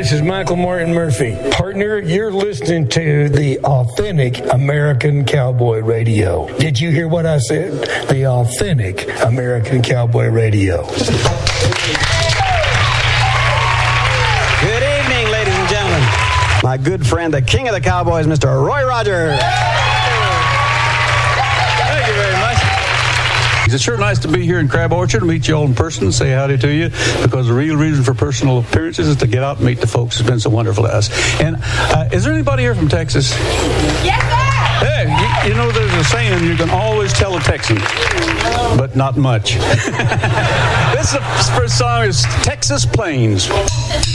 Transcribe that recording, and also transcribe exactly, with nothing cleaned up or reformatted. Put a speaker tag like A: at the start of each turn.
A: This is Michael Martin Murphy. Partner, you're listening to the authentic American Cowboy Radio. Did you hear what I said? The authentic American Cowboy Radio.
B: Good evening, ladies and gentlemen. My good friend, the king of the Cowboys, Mister Roy Rogers.
C: Thank you very much. It's sure nice to be here in Crab Orchard, meet you all in person, and say howdy to you, because the real reason for personal appearances is to get out and meet the folks. It's been so wonderful to us. And uh, is there anybody here from Texas?
D: Yes, sir!
C: Hey, you, you know there's a saying, you can always tell a Texan, but not much. This is the first song is Texas Plains.